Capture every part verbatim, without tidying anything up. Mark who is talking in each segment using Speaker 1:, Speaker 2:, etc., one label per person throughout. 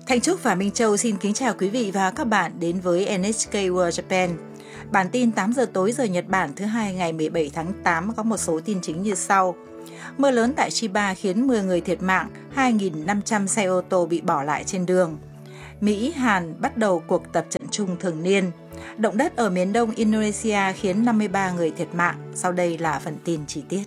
Speaker 1: Thanh Trúc và Minh Châu xin kính chào quý vị và các bạn đến với en hát ca World Japan. Bản tin tám giờ tối giờ Nhật Bản thứ hai ngày mười bảy tháng tám có một số tin chính như sau. Mưa lớn tại Chiba khiến mười người thiệt mạng, hai nghìn năm trăm xe ô tô bị bỏ lại trên đường. Mỹ, Hàn bắt đầu cuộc tập trận chung thường niên. Động đất ở miền đông Indonesia khiến năm mươi ba người thiệt mạng. Sau đây là phần tin chi tiết.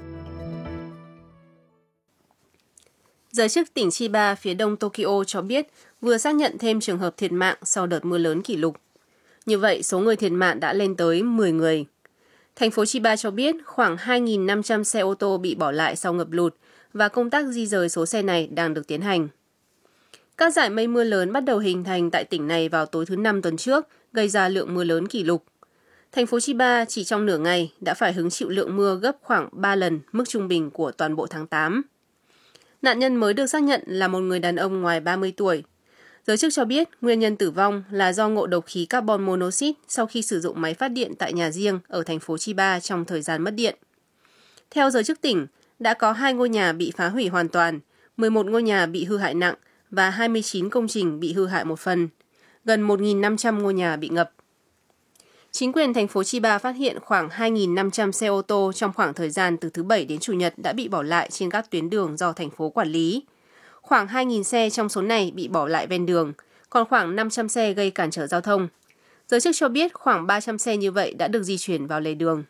Speaker 2: Giới chức tỉnh Chiba phía đông Tokyo cho biết vừa xác nhận thêm trường hợp thiệt mạng sau đợt mưa lớn kỷ lục. Như vậy, số người thiệt mạng đã lên tới mười người. Thành phố Chiba cho biết khoảng hai nghìn năm trăm xe ô tô bị bỏ lại sau ngập lụt và công tác di rời số xe này đang được tiến hành. Các dải mây mưa lớn bắt đầu hình thành tại tỉnh này vào tối thứ Năm tuần trước, gây ra lượng mưa lớn kỷ lục. Thành phố Chiba chỉ trong nửa ngày đã phải hứng chịu lượng mưa gấp khoảng ba lần mức trung bình của toàn bộ tháng tám. Nạn nhân mới được xác nhận là một người đàn ông ngoài ba mươi tuổi. Giới chức cho biết nguyên nhân tử vong là do ngộ độc khí carbon monoxide sau khi sử dụng máy phát điện tại nhà riêng ở thành phố Chiba trong thời gian mất điện. Theo giới chức tỉnh, đã có hai ngôi nhà bị phá hủy hoàn toàn, mười một ngôi nhà bị hư hại nặng và hai mươi chín công trình bị hư hại một phần. Gần một nghìn năm trăm ngôi nhà bị ngập. Chính quyền thành phố Chiba phát hiện khoảng hai nghìn năm trăm xe ô tô trong khoảng thời gian từ thứ Bảy đến Chủ nhật đã bị bỏ lại trên các tuyến đường do thành phố quản lý. Khoảng hai nghìn xe trong số này bị bỏ lại ven đường, còn khoảng năm trăm xe gây cản trở giao thông. Giới chức cho biết khoảng ba trăm xe như vậy đã được di chuyển vào lề đường.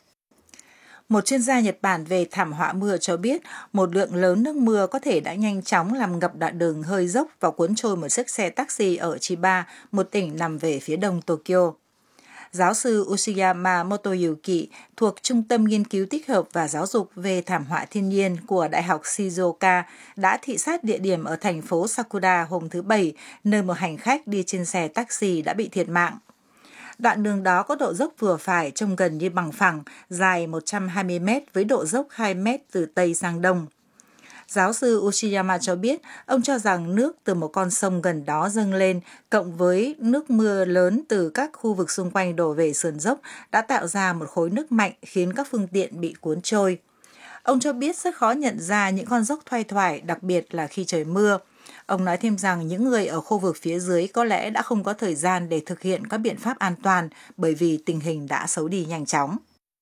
Speaker 1: Một chuyên gia Nhật Bản về thảm họa mưa cho biết một lượng lớn nước mưa có thể đã nhanh chóng làm ngập đoạn đường hơi dốc và cuốn trôi một chiếc xe taxi ở Chiba, một tỉnh nằm về phía đông Tokyo. Giáo sư Uchiyama Motoyuki thuộc Trung tâm Nghiên cứu Tích hợp và Giáo dục về thảm họa thiên nhiên của Đại học Shizuoka đã thị sát địa điểm ở thành phố Sakura hôm thứ Bảy, nơi một hành khách đi trên xe taxi đã bị thiệt mạng. Đoạn đường đó có độ dốc vừa phải, trông gần như bằng phẳng, dài một trăm hai mươi mét với độ dốc hai mét từ Tây sang Đông. Giáo sư Uchiyama cho biết, ông cho rằng nước từ một con sông gần đó dâng lên, cộng với nước mưa lớn từ các khu vực xung quanh đổ về sườn dốc đã tạo ra một khối nước mạnh khiến các phương tiện bị cuốn trôi. Ông cho biết rất khó nhận ra những con dốc thoai thoải, đặc biệt là khi trời mưa. Ông nói thêm rằng những người ở khu vực phía dưới có lẽ đã không có thời gian để thực hiện các biện pháp an toàn bởi vì tình hình đã xấu đi nhanh chóng.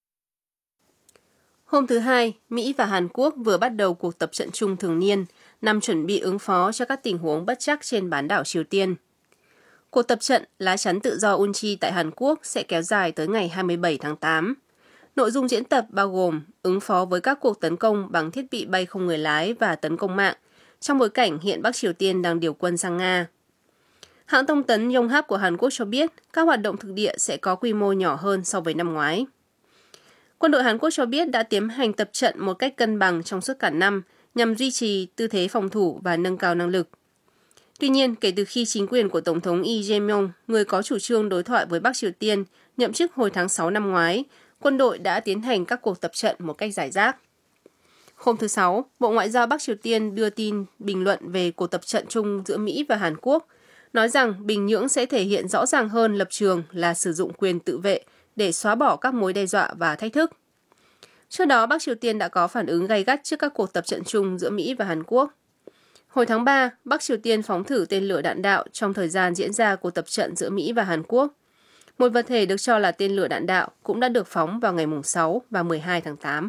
Speaker 2: Hôm thứ Hai, Mỹ và Hàn Quốc vừa bắt đầu cuộc tập trận chung thường niên, nhằm chuẩn bị ứng phó cho các tình huống bất trắc trên bán đảo Triều Tiên. Cuộc tập trận Lá chắn tự do Unchi tại Hàn Quốc sẽ kéo dài tới ngày hai mươi bảy tháng tám. Nội dung diễn tập bao gồm ứng phó với các cuộc tấn công bằng thiết bị bay không người lái và tấn công mạng, trong bối cảnh hiện Bắc Triều Tiên đang điều quân sang Nga. Hãng thông tấn Yonhap của Hàn Quốc cho biết các hoạt động thực địa sẽ có quy mô nhỏ hơn so với năm ngoái. Quân đội Hàn Quốc cho biết đã tiến hành tập trận một cách cân bằng trong suốt cả năm nhằm duy trì tư thế phòng thủ và nâng cao năng lực. Tuy nhiên, kể từ khi chính quyền của Tổng thống Lee Jae-myung, người có chủ trương đối thoại với Bắc Triều Tiên, nhậm chức hồi tháng sáu năm ngoái, quân đội đã tiến hành các cuộc tập trận một cách rải rác. Hôm thứ Sáu, Bộ Ngoại giao Bắc Triều Tiên đưa tin bình luận về cuộc tập trận chung giữa Mỹ và Hàn Quốc, nói rằng Bình Nhưỡng sẽ thể hiện rõ ràng hơn lập trường là sử dụng quyền tự vệ để xóa bỏ các mối đe dọa và thách thức. Trước đó, Bắc Triều Tiên đã có phản ứng gay gắt trước các cuộc tập trận chung giữa Mỹ và Hàn Quốc. Hồi tháng ba, Bắc Triều Tiên phóng thử tên lửa đạn đạo trong thời gian diễn ra cuộc tập trận giữa Mỹ và Hàn Quốc. Một vật thể được cho là tên lửa đạn đạo cũng đã được phóng vào ngày sáu và mười hai tháng tám.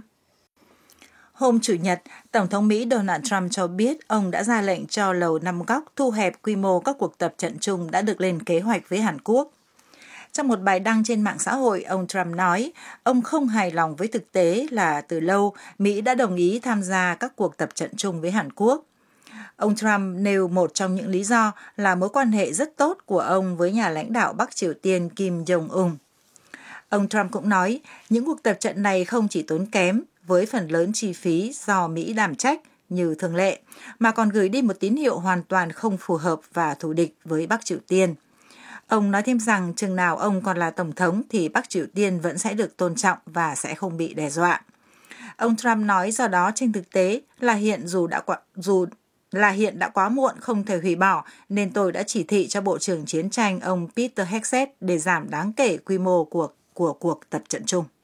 Speaker 1: Hôm Chủ nhật, Tổng thống Mỹ Donald Trump cho biết ông đã ra lệnh cho Lầu Năm Góc thu hẹp quy mô các cuộc tập trận chung đã được lên kế hoạch với Hàn Quốc. Trong một bài đăng trên mạng xã hội, ông Trump nói ông không hài lòng với thực tế là từ lâu Mỹ đã đồng ý tham gia các cuộc tập trận chung với Hàn Quốc. Ông Trump nêu một trong những lý do là mối quan hệ rất tốt của ông với nhà lãnh đạo Bắc Triều Tiên Kim Jong-un. Ông Trump cũng nói những cuộc tập trận này không chỉ tốn kém với phần lớn chi phí do Mỹ đảm trách như thường lệ, mà còn gửi đi một tín hiệu hoàn toàn không phù hợp và thù địch với Bắc Triều Tiên. Ông nói thêm rằng chừng nào ông còn là Tổng thống thì Bắc Triều Tiên vẫn sẽ được tôn trọng và sẽ không bị đe dọa. Ông Trump nói do đó trên thực tế là hiện dù đã quá, dù là hiện đã quá muộn không thể hủy bỏ, nên tôi đã chỉ thị cho Bộ trưởng Chiến tranh ông Peter Hegseth để giảm đáng kể quy mô của, của cuộc tập trận chung.